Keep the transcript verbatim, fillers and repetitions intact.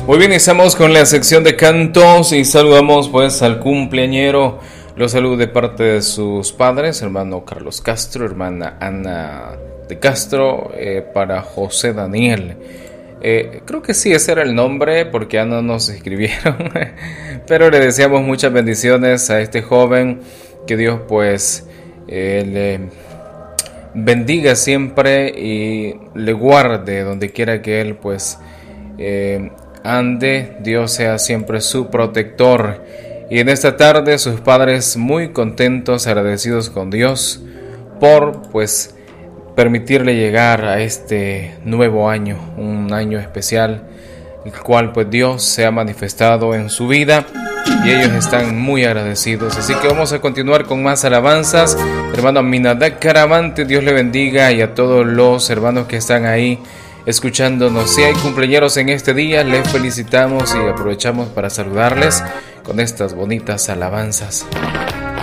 Muy bien, estamos con la sección de cantos y saludamos pues al cumpleañero. Los saludo de parte de sus padres, hermano Carlos Castro, hermana Ana de Castro, eh, para José Daniel. Eh, creo que sí, ese era el nombre porque ya no nos escribieron, pero le deseamos muchas bendiciones a este joven, que Dios pues eh, le bendiga siempre y le guarde donde quiera que él pues eh, ande. Dios sea siempre su protector. Y en esta tarde sus padres muy contentos, agradecidos con Dios por pues permitirle llegar a este nuevo año, un año especial, el cual pues Dios se ha manifestado en su vida y ellos están muy agradecidos. Así que vamos a continuar con más alabanzas. Hermano Aminadab Caravante, Dios le bendiga, y a todos los hermanos que están ahí escuchándonos. Si hay cumpleaños en este día, les felicitamos y aprovechamos para saludarles con estas bonitas alabanzas.